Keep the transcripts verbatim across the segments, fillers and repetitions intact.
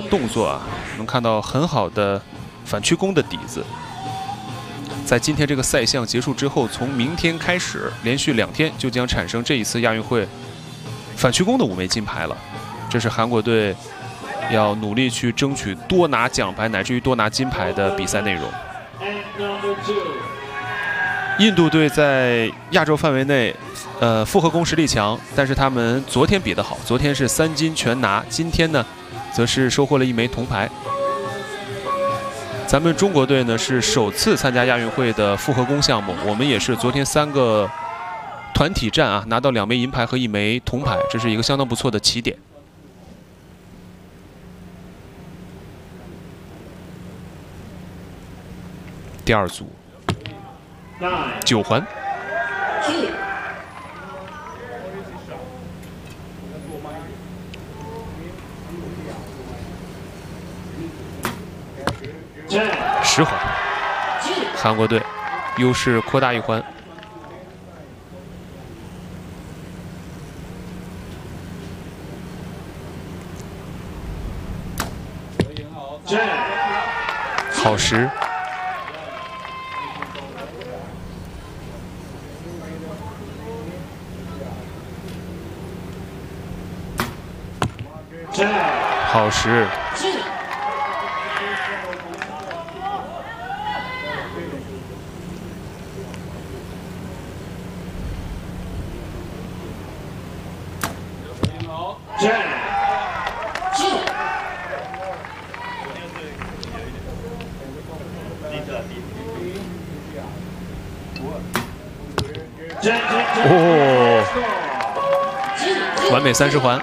动作啊，能看到很好的反曲弓的底子。在今天这个赛项结束之后，从明天开始，连续两天就将产生这一次亚运会反曲弓的五枚金牌了。这是韩国队要努力去争取多拿奖牌，乃至于多拿金牌的比赛内容。印度队在亚洲范围内，呃，复合弓实力强，但是他们昨天比得好，昨天是三金全拿，今天呢，则是收获了一枚铜牌。咱们中国队呢是首次参加亚运会的复合弓项目，我们也是昨天三个团体战啊，拿到两枚银牌和一枚铜牌，这是一个相当不错的起点。第二组，九环。十环，韩国队优势扩大一环。好时，好时。哦，完美三十环。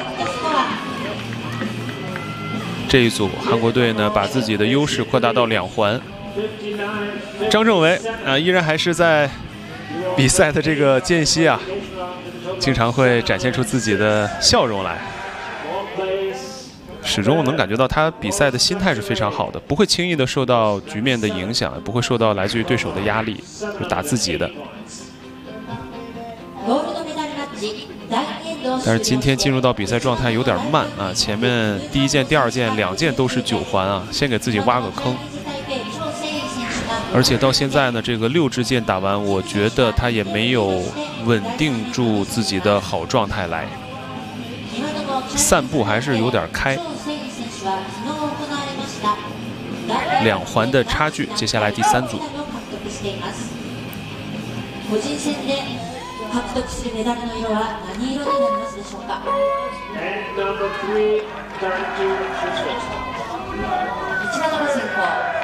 这一组韩国队呢，把自己的优势扩大到两环。张正维啊，依然还是在比赛的这个间隙啊，经常会展现出自己的笑容来。始终能感觉到他比赛的心态是非常好的，不会轻易的受到局面的影响，也不会受到来自于对手的压力，就打自己的。但是今天进入到比赛状态有点慢啊，前面第一件、第二件两件都是九环啊，先给自己挖个坑。而且到现在呢，这个六支箭打完，我觉得他也没有稳定住自己的好状态来，散步还是有点开。两环的差距，接下来第三组。獲得するメダルの色は何色になりますでしょうか。一番の先行。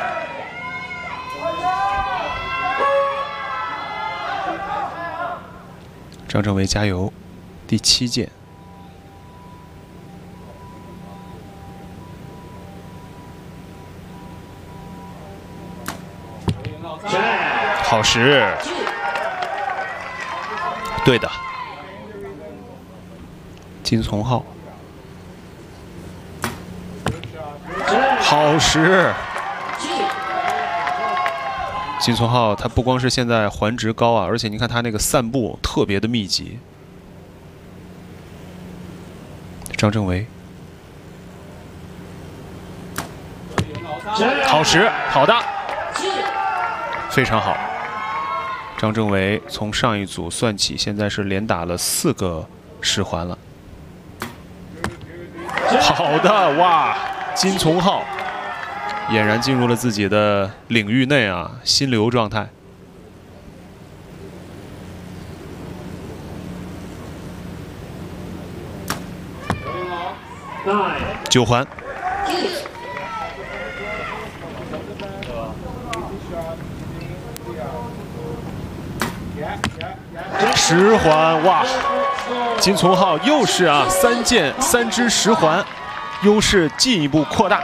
张正维加油！第七件。好时。对的，金从浩，好时。金从浩他不光是现在环值高啊，而且你看他那个散步特别的密集。张正维，好时，好的，非常好。张正维从上一组算起，现在是连打了四个十环了。好的，哇！金从浩俨然进入了自己的领域内啊，心流状态。九环。十环，哇！金从浩又是啊，三件三支十环，优势进一步扩大。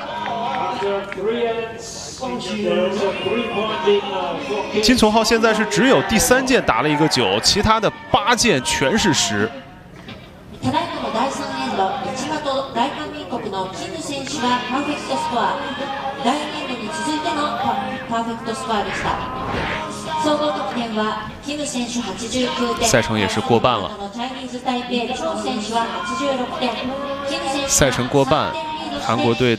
金从浩现在是只有第三件打了一个九，其他的八件全是十。ただいまのだいさんエンド、内本大韓民国のキム選手がパーフェクトスコア。だいにエンドに続いてのパーフェクトスコアでした。総合得点はキム選手はちじゅうきゅうてん。赛程也是过半了。赛程过半，韩国队。